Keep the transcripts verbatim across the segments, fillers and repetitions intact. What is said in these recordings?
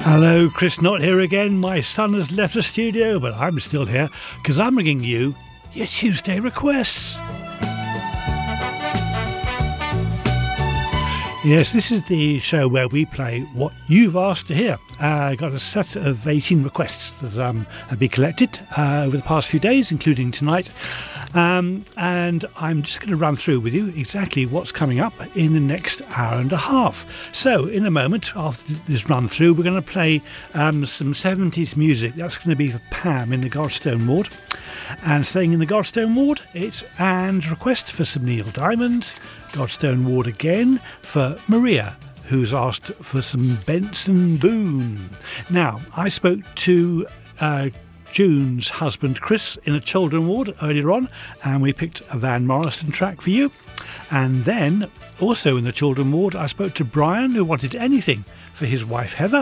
Hello, Chris Knott here again. My son has left the studio, but I'm still here because I'm bringing you your Tuesday requests. Yes, this is the show where we play what you've asked to hear. I uh, got a set of eighteen requests that um, have been collected uh, over the past few days, including tonight. Um, and I'm just going to run through with you exactly what's coming up in the next hour and a half. So, in a moment, after this run through, we're going to play um, some seventies music. That's going to be for Pam in the Godstone ward. And staying in the Godstone ward, it's Anne's request for some Neil Diamond. Godstone ward again for Maria, who's asked for some Benson Boone. Now, I spoke to uh, June's husband Chris in a children ward earlier on, and we picked a Van Morrison track for you. And then, also in the children ward, I spoke to Brian, who wanted anything for his wife Heather.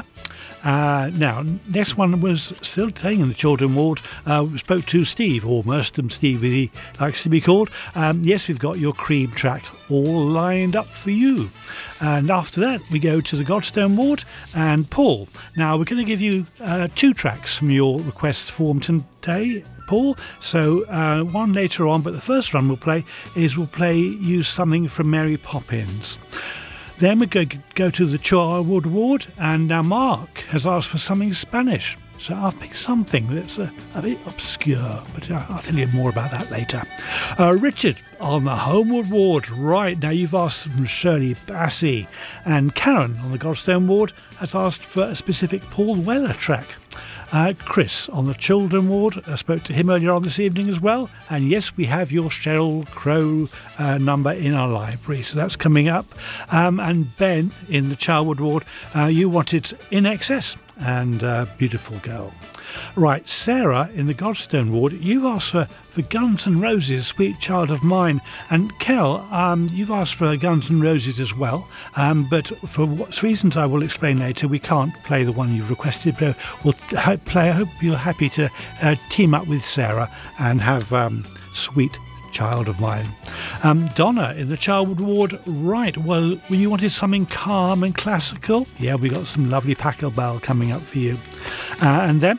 Uh, now, next one was still staying in the children ward. Uh, we spoke to Steve, or Merstham Steve as he likes to be called. Um, yes, we've got your Cream track all lined up for you. And after that, we go to the Godstone ward and Paul. Now, we're going to give you uh, two tracks from your request form today, Paul. So uh, one later on, but the first one we'll play is we'll play you something from Mary Poppins. Then we go, go to the Charwood ward, and now Mark has asked for something Spanish. So I'll pick something that's a, a bit obscure, but I'll tell you more about that later. Uh, Richard on the Homewood ward. Right, now you've asked from Shirley Bassey. And Karen on the Godstone ward has asked for a specific Paul Weller track. Uh, Chris on the Children ward, I spoke to him earlier on this evening as well, and yes, we have your Sheryl Crow uh, number in our library, so that's coming up. Um, and Ben in the Charwood ward, uh, you wanted In Excess and uh, Beautiful Girl. Right, Sarah in the Godstone ward, you've asked for, for Guns N' Roses, Sweet Child of Mine. And Kel, um, you've asked for Guns N' Roses as well, um, but for what reasons I will explain later, we can't play the one you've requested. But we'll play. I hope you're happy to uh, team up with Sarah and have um, Sweet Child of Mine. Um, Donna in the Charwood ward, right, well, you wanted something calm and classical? Yeah, we got some lovely Pachelbel coming up for you. Uh, and then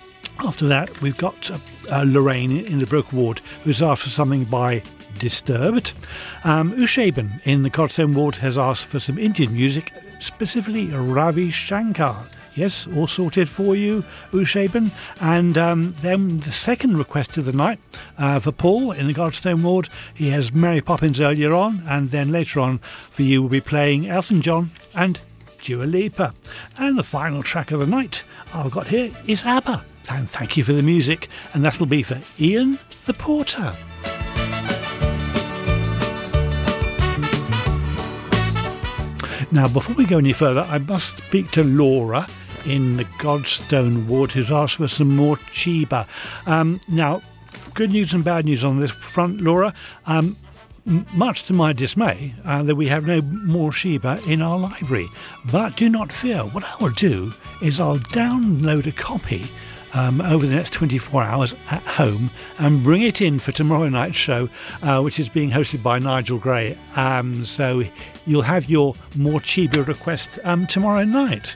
after that, we've got uh, uh, Lorraine in the Brook ward, who's asked for something by Disturbed. Um, Ushaben in the Godstone ward has asked for some Indian music, specifically Ravi Shankar. Yes, all sorted for you, Ushaben. And um, then the second request of the night uh, for Paul in the Godstone ward, he has Mary Poppins earlier on, and then later on for you we'll be playing Elton John and Dua Lipa. And the final track of the night I've got here is ABBA. And thank you for the music, and that'll be for Ian the Porter. Now, before we go any further, I must speak to Laura in the Godstone ward, who's asked for some more Chiba. Um, now, good news and bad news on this front, Laura. Um, m- much to my dismay, uh, that we have no more Sheba in our library. But do not fear. What I will do is I'll download a copy Um, over the next twenty-four hours at home and bring it in for tomorrow night's show, uh, which is being hosted by Nigel Gray. Um, so you'll have your more Chiba request um, tomorrow night.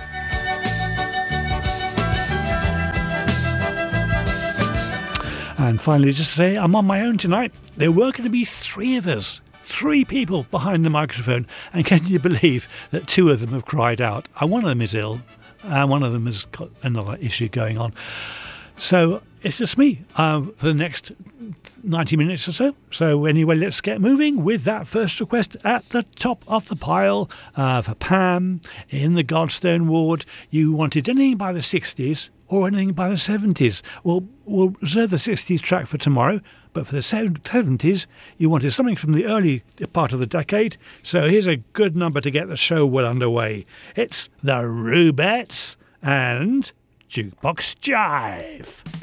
And finally, just to say, I'm on my own tonight. There were going to be three of us. Three people behind the microphone. And can you believe that two of them have cried out? And one of them is ill. And one of them has got another issue going on. So it's just me uh, for the next ninety minutes or so. So anyway, let's get moving with that first request at the top of the pile uh, for Pam in the Godstone ward. You wanted anything by the sixties or anything by the seventies. Well, we'll reserve the sixties track for tomorrow. But for the seventies, you wanted something from the early part of the decade. So here's a good number to get the show well underway. It's the Rubettes and Jukebox Jive.